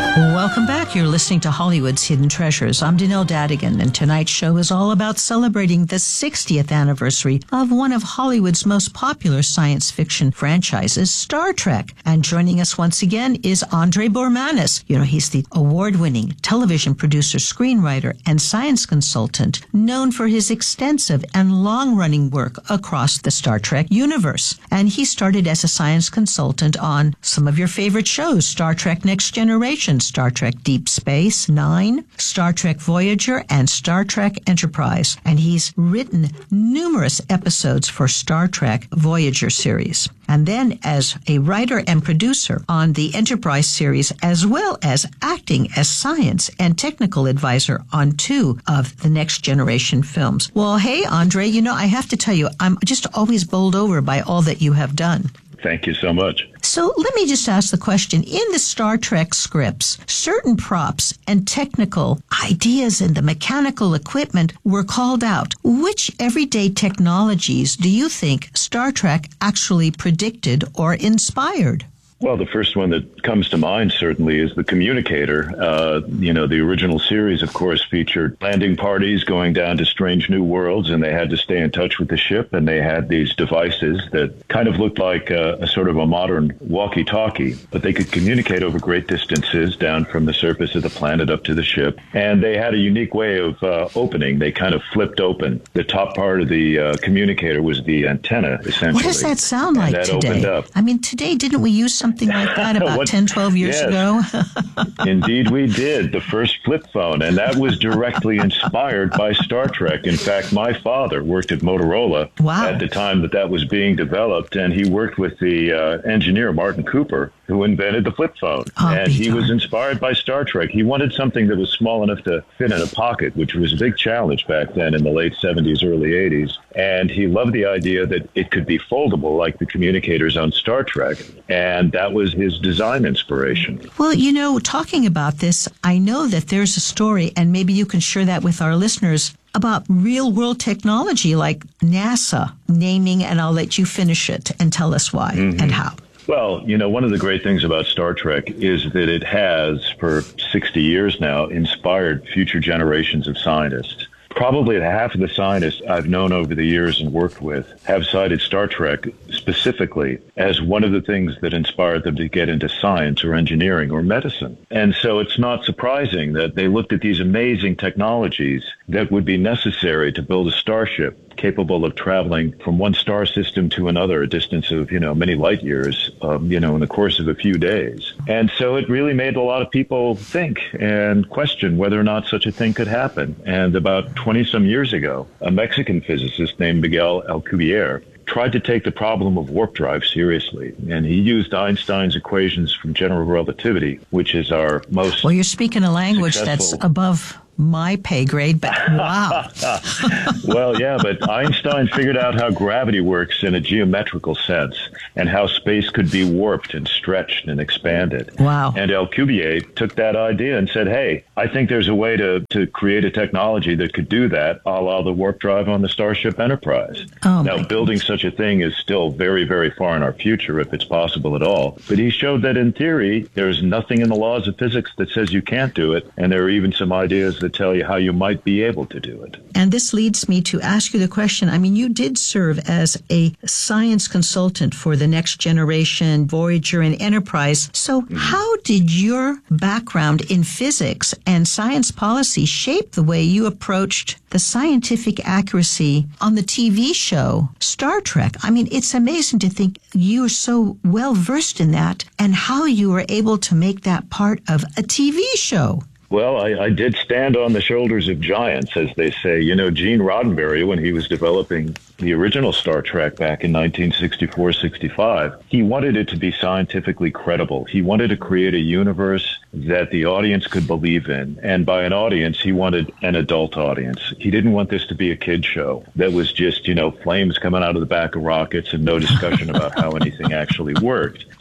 Welcome back. You're listening to Hollywood's Hidden Treasures. I'm Danelle Dadigan, and tonight's show is all about celebrating the 60th anniversary of one of Hollywood's most popular science fiction franchises, Star Trek. And joining us once again is Andre Bormanis. You know, he's the award-winning television producer, screenwriter, and science consultant known for his extensive and long-running work across the Star Trek universe. And he started as a science consultant on some of your favorite shows, Star Trek Next Generation, Star Trek Deep Space Nine, Star Trek Voyager, and Star Trek Enterprise. And he's written numerous episodes for Star Trek Voyager series. And then as a writer and producer on the Enterprise series, as well as acting as science and technical advisor on 2 of the Next Generation films. Well, hey, Andre, you know, I have to tell you, I'm just always bowled over by all that you have done. Thank you so much. So let me just ask the question. In the Star Trek scripts, certain props and technical ideas and the mechanical equipment were called out. Which everyday technologies do you think Star Trek actually predicted or inspired? Well, the first one that comes to mind certainly is the communicator. The original series, of course, featured landing parties going down to strange new worlds, and they had to stay in touch with the ship, and they had these devices that kind of looked like a sort of a modern walkie-talkie, but they could communicate over great distances down from the surface of the planet up to the ship. And they had a unique way of opening. They kind of flipped open. The top part of the communicator was the antenna, essentially. What does that sound like that today? Opened up. I mean, today, didn't we use something like that about 10, 12 years ago? Indeed, we did. The first flip phone, and that was directly inspired by Star Trek. In fact, my father worked at Motorola at the time that was being developed, and he worked with the engineer, Martin Cooper, who invented the flip phone. And he was inspired by Star Trek. He wanted something that was small enough to fit in a pocket, which was a big challenge back then in the late 70s, early 80s. And he loved the idea that it could be foldable like the communicators on Star Trek. And that was his design inspiration. Well, you know, talking about this, I know that there's a story, and maybe you can share that with our listeners, about real-world technology like NASA naming, and I'll let you finish it and tell us why and how. Well, you know, one of the great things about Star Trek is that it has, for 60 years now, inspired future generations of scientists. Probably half of the scientists I've known over the years and worked with have cited Star Trek specifically as one of the things that inspired them to get into science or engineering or medicine. And so it's not surprising that they looked at these amazing technologies that would be necessary to build a starship capable of traveling from one star system to another, a distance of, many light years, in the course of a few days. And so it really made a lot of people think and question whether or not such a thing could happen. And about 20-some years ago, a Mexican physicist named Miguel Alcubierre tried to take the problem of warp drive seriously. And he used Einstein's equations from general relativity, which is our most Well, you're speaking a language that's above my pay grade, but wow. Well, yeah, but Einstein figured out how gravity works in a geometrical sense and how space could be warped and stretched and expanded. Wow. And Alcubierre took that idea and said, hey, I think there's a way to create a technology that could do that, a la the warp drive on the Starship Enterprise. Now, building such a thing is still very, very far in our future, if it's possible at all. But he showed that in theory, there's nothing in the laws of physics that says you can't do it. And there are even some ideas that tell you how you might be able to do it. And this leads me to ask you the question. I mean, you did serve as a science consultant for the Next Generation, Voyager, and Enterprise. So how did your background in physics and science policy shape the way you approached the scientific accuracy on the TV show Star Trek? I mean, it's amazing to think you are so well versed in that and how you were able to make that part of a TV show. Well, I did stand on the shoulders of giants, as they say. Gene Roddenberry, when he was developing the original Star Trek back in 1964-65, he wanted it to be scientifically credible. He wanted to create a universe that the audience could believe in. And by an audience, he wanted an adult audience. He didn't want this to be a kid show that was just, flames coming out of the back of rockets and no discussion about how anything actually worked.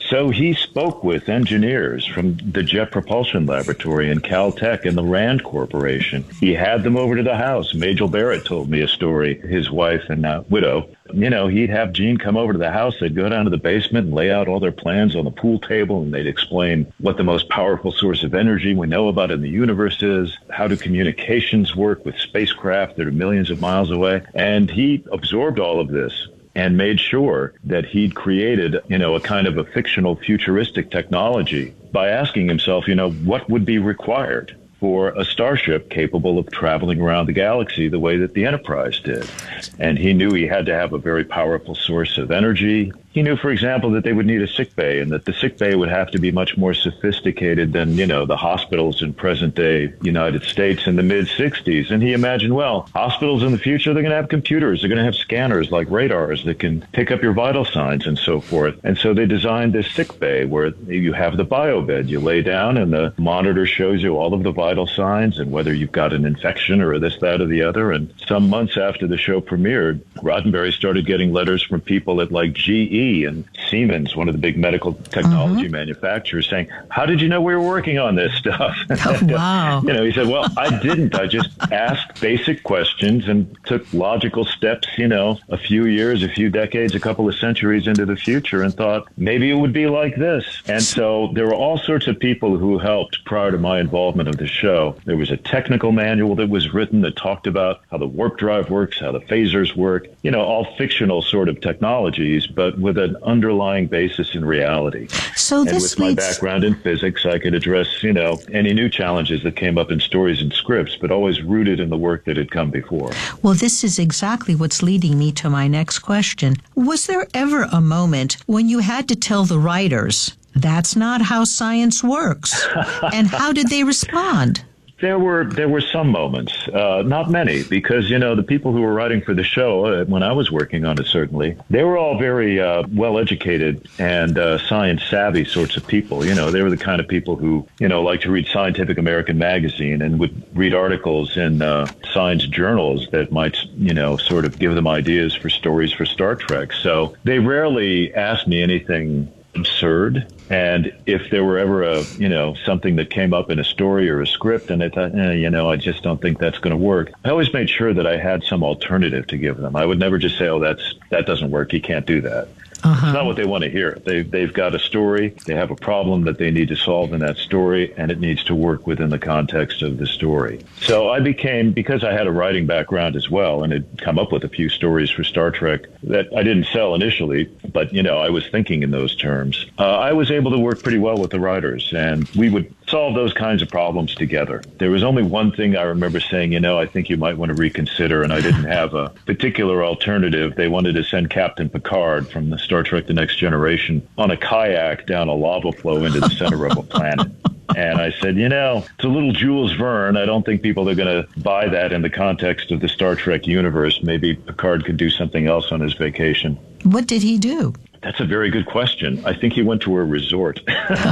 So he spoke with engineers from the Jet Propulsion Laboratory in Caltech and the RAND Corporation. He had them over to the house. Majel Barrett told me a story, his wife and widow. He'd have Gene come over to the house. They'd go down to the basement and lay out all their plans on the pool table, and they'd explain what the most powerful source of energy we know about in the universe is, how do communications work with spacecraft that are millions of miles away. And he absorbed all of this and made sure that he'd created, a kind of a fictional futuristic technology by asking himself, what would be required for a starship capable of traveling around the galaxy the way that the Enterprise did. And he knew he had to have a very powerful source of energy. He knew, for example, that they would need a sick bay, and that the sick bay would have to be much more sophisticated than, the hospitals in present-day United States in the mid-'60s. And he imagined, hospitals in the future, they're going to have computers. They're going to have scanners like radars that can pick up your vital signs and so forth. And so they designed this sick bay where you have the biobed. You lay down, and the monitor shows you all of the vital signs and whether you've got an infection or this, that, or the other. And some months after the show premiered, Roddenberry started getting letters from people at like GE and Siemens, one of the big medical technology manufacturers, saying, how did you know we were working on this stuff? Oh, wow. He said, I didn't. I just asked basic questions and took logical steps, a few years, a few decades, a couple of centuries into the future, and thought maybe it would be like this. And so there were all sorts of people who helped prior to my involvement of the show. There was a technical manual that was written that talked about how the warp drive works, how the phasers work, all fictional sort of technologies, but with an underlying basis in reality. So and with my background in physics, I could address, any new challenges that came up in stories and scripts, but always rooted in the work that had come before. Well, this is exactly what's leading me to my next question. Was there ever a moment when you had to tell the writers, that's not how science works? And how did they respond? There were some moments, not many, because, the people who were writing for the show, when I was working on it, certainly, they were all very well-educated and science-savvy sorts of people. They were the kind of people who, like to read Scientific American magazine and would read articles in science journals that might, sort of give them ideas for stories for Star Trek. So they rarely asked me anything absurd. And if there were ever something that came up in a story or a script and I thought, I just don't think that's going to work, I always made sure that I had some alternative to give them. I would never just say, that doesn't work. You can't do that. It's not what they want to hear. They've got a story. They have a problem that they need to solve in that story, and it needs to work within the context of the story. So I because I had a writing background as well, and had come up with a few stories for Star Trek that I didn't sell initially, but, I was thinking in those terms. I was able to work pretty well with the writers, and we would solve those kinds of problems together. There was only one thing I remember saying, I think you might want to reconsider, and I didn't have a particular alternative. They wanted to send Captain Picard from the Star Trek The Next Generation on a kayak down a lava flow into the center of a planet. And I said, it's a little Jules Verne. I don't think people are going to buy that in the context of the Star Trek universe. Maybe Picard could do something else on his vacation. What did he do? That's a very good question. I think he went to a resort.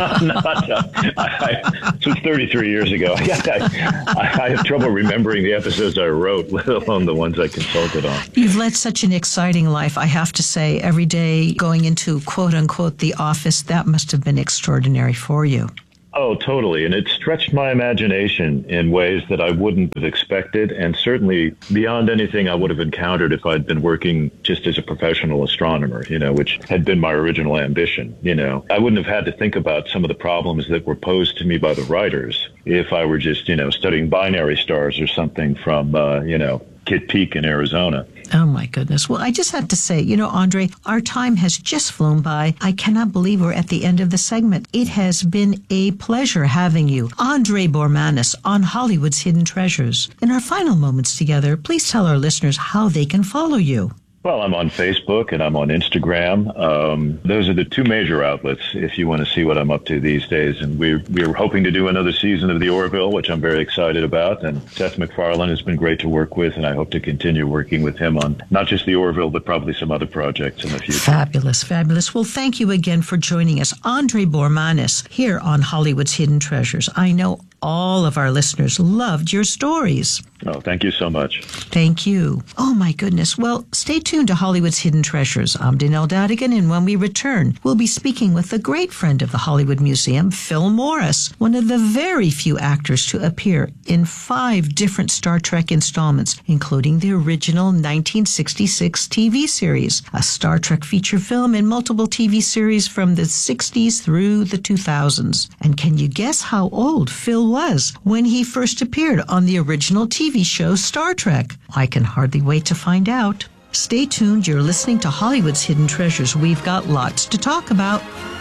It's 33 years ago. I have trouble remembering the episodes I wrote, let alone the ones I consulted on. You've led such an exciting life, I have to say. Every day going into, quote unquote, the office, that must have been extraordinary for you. Oh, totally. And it stretched my imagination in ways that I wouldn't have expected, and certainly beyond anything I would have encountered if I'd been working just as a professional astronomer, which had been my original ambition. I wouldn't have had to think about some of the problems that were posed to me by the writers if I were just, studying binary stars or something from, Kitt Peak in Arizona. Oh, my goodness. Well, I just have to say, Andre, our time has just flown by. I cannot believe we're at the end of the segment. It has been a pleasure having you, Andre Bormanis, on Hollywood's Hidden Treasures. In our final moments together, please tell our listeners how they can follow you. Well, I'm on Facebook and I'm on Instagram. Those are the two major outlets if you want to see what I'm up to these days. And we're hoping to do another season of The Orville, which I'm very excited about. And Seth MacFarlane has been great to work with, and I hope to continue working with him on not just The Orville, but probably some other projects in the future. Fabulous, fabulous. Well, thank you again for joining us, Andre Bormanis, here on Hollywood's Hidden Treasures. I know All of our listeners loved your stories. Oh, thank you so much. Thank you. Oh, my goodness. Well, stay tuned to Hollywood's Hidden Treasures. I'm Danelle Dadigan, and when we return, we'll be speaking with a great friend of the Hollywood Museum, Phil Morris, one of the very few actors to appear in 5 different Star Trek installments, including the original 1966 TV series, a Star Trek feature film, and multiple TV series from the 60s through the 2000s. And can you guess how old Phil was when he first appeared on the original TV show Star Trek? I can hardly wait to find out. Stay tuned. You're listening to Hollywood's Hidden Treasures. We've got lots to talk about.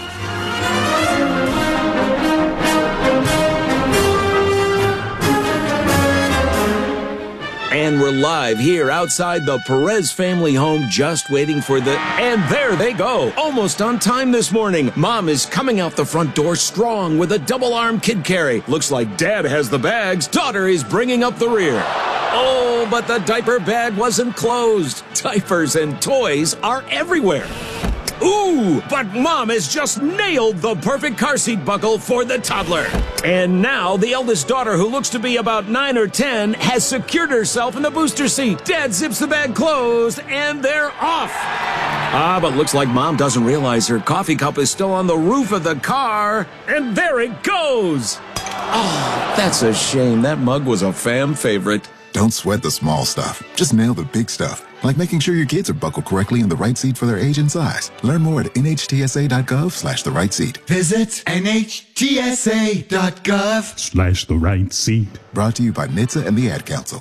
And we're live here outside the Perez family home, just waiting for and there they go. Almost on time this morning. Mom is coming out the front door strong with a double-arm kid carry. Looks like Dad has the bags. Daughter is bringing up the rear. Oh, but the diaper bag wasn't closed. Diapers and toys are everywhere. Ooh, but Mom has just nailed the perfect car seat buckle for the toddler. And now the eldest daughter, who looks to be about 9 or 10, has secured herself in the booster seat. Dad zips the bag closed, and they're off. But looks like Mom doesn't realize her coffee cup is still on the roof of the car. And there it goes. Oh, that's a shame. That mug was a fam favorite. Don't sweat the small stuff. Just nail the big stuff, like making sure your kids are buckled correctly in the right seat for their age and size. Learn more at nhtsa.gov/the right seat. Visit nhtsa.gov/the right seat. Brought to you by NHTSA and the Ad Council.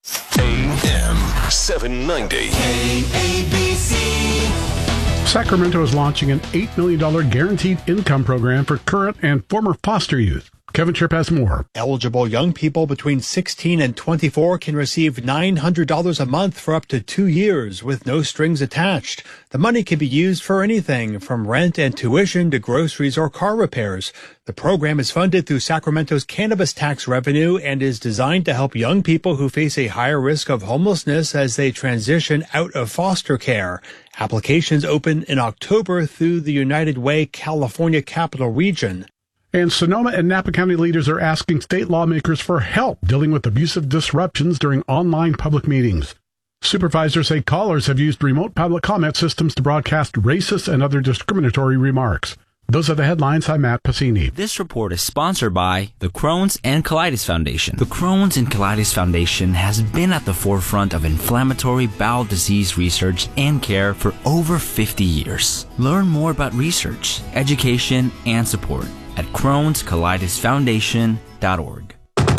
AM 790. KABC. Sacramento is launching an $8 million guaranteed income program for current and former foster youth. Kevin Tripp has more. Eligible young people between 16 and 24 can receive $900 a month for up to 2 years with no strings attached. The money can be used for anything from rent and tuition to groceries or car repairs. The program is funded through Sacramento's cannabis tax revenue and is designed to help young people who face a higher risk of homelessness as they transition out of foster care. Applications open in October through the United Way California Capital Region. And Sonoma and Napa County leaders are asking state lawmakers for help dealing with abusive disruptions during online public meetings. Supervisors say callers have used remote public comment systems to broadcast racist and other discriminatory remarks. Those are the headlines. I'm Matt Pacini. This report is sponsored by the Crohn's and Colitis Foundation. The Crohn's and Colitis Foundation has been at the forefront of inflammatory bowel disease research and care for over 50 years. Learn more about research, education, and support at Crohn'sColitisFoundation.org.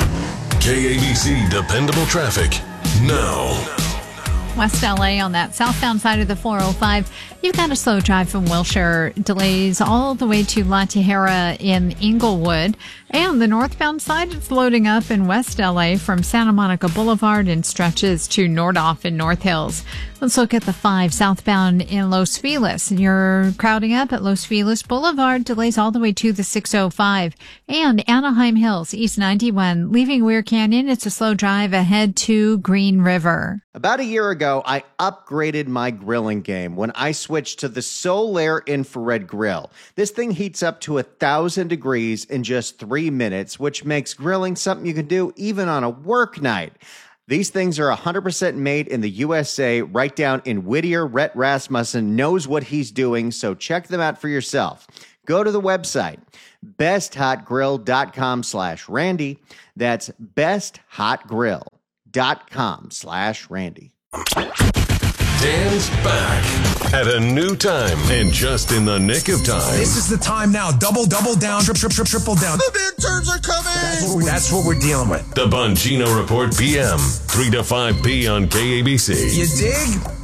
KABC Dependable Traffic now. West LA on that southbound side of the 405. You've got a slow drive from Wilshire. Delays all the way to La Tijera in Inglewood. And the northbound side, it's loading up in West LA from Santa Monica Boulevard and stretches to Nordhoff in North Hills. Let's look at the 5 southbound in Los Feliz. You're crowding up at Los Feliz Boulevard. Delays all the way to the 605. And Anaheim Hills, East 91. Leaving Weir Canyon, it's a slow drive ahead to Green River. About a year ago, I upgraded my grilling game when I switched to the Solaire infrared grill. This thing heats up to 1,000 degrees in just 3 minutes, which makes grilling something you can do even on a work night. These things are 100% made in the USA, right down in Whittier. Rhett Rasmussen knows what he's doing, so check them out for yourself. Go to the website, besthotgrill.com/Randy. That's besthotgrill.com/Randy. Dan's back at a new time and just in the nick of time. This is the time now. Double down, triple down. The midterms are coming. That's what we're dealing with. The Bongino Report PM, 3 to 5 p on KABC. You dig?